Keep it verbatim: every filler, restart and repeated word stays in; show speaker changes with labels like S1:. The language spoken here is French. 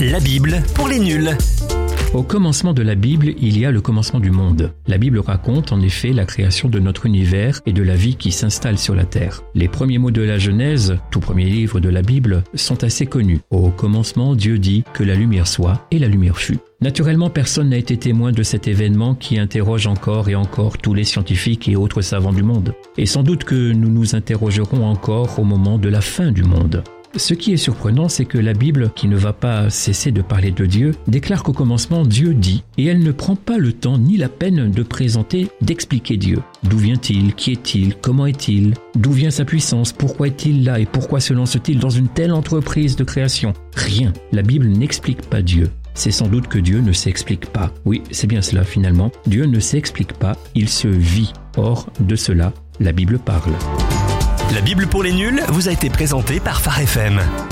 S1: La Bible pour les nuls.
S2: Au commencement de la Bible, il y a le commencement du monde. La Bible raconte en effet la création de notre univers et de la vie qui s'installe sur la terre. Les premiers mots de la Genèse, tout premier livre de la Bible, sont assez connus. Au commencement, Dieu dit que la lumière soit et la lumière fut. Naturellement, personne n'a été témoin de cet événement qui interroge encore et encore tous les scientifiques et autres savants du monde. Et sans doute que nous nous interrogerons encore au moment de la fin du monde. Ce qui est surprenant, c'est que la Bible, qui ne va pas cesser de parler de Dieu, déclare qu'au commencement, Dieu dit, et elle ne prend pas le temps ni la peine de présenter, d'expliquer Dieu. D'où vient-il? Qui est-il? Comment est-il? D'où vient sa puissance? Pourquoi est-il là? Et pourquoi se lance-t-il dans une telle entreprise de création? Rien. La Bible n'explique pas Dieu. C'est sans doute que Dieu ne s'explique pas. Oui, c'est bien cela finalement. Dieu ne s'explique pas, il se vit. Or, de cela, la Bible parle.
S1: La Bible pour les nuls vous a été présentée par Phare F M.